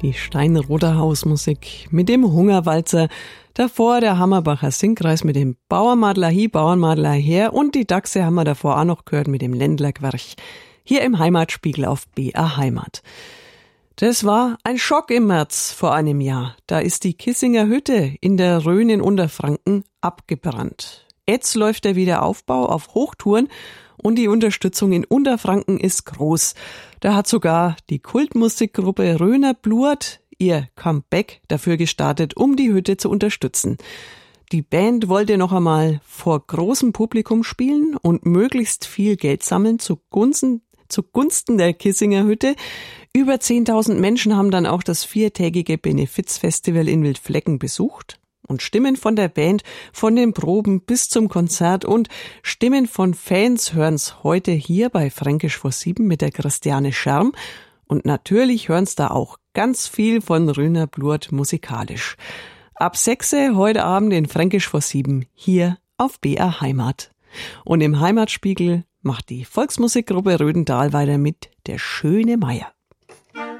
Die Steinroder Hausmusik mit dem Hungerwalzer. Davor der Hammerbacher Singkreis mit dem Bauernmadler hi, Bauernmadler her und die Dachse haben wir davor auch noch gehört mit dem Ländlergwerch. Hier im Heimatspiegel auf BR Heimat. Das war ein Schock im März vor einem Jahr. Da ist die Kissinger Hütte in der Rhön in Unterfranken abgebrannt. Jetzt läuft der Wiederaufbau auf Hochtouren und die Unterstützung in Unterfranken ist groß. Da hat sogar die Kultmusikgruppe Rhöner Bluert ihr Comeback dafür gestartet, um die Hütte zu unterstützen. Die Band wollte noch einmal vor großem Publikum spielen und möglichst viel Geld sammeln zugunsten der Kissinger Hütte. Über 10.000 Menschen haben dann auch das 4-tägige Benefizfestival in Wildflecken besucht. Und Stimmen von der Band, von den Proben bis zum Konzert und Stimmen von Fans hören's heute hier bei Fränkisch vor 7 mit der Christiane Scherm. Und natürlich hören's da auch ganz viel von Rhöner Bluert musikalisch. Ab 6 heute Abend in Fränkisch vor 7 hier auf BR Heimat. Und im Heimatspiegel macht die Volksmusikgruppe Rödental weiter mit Der schöne Meier.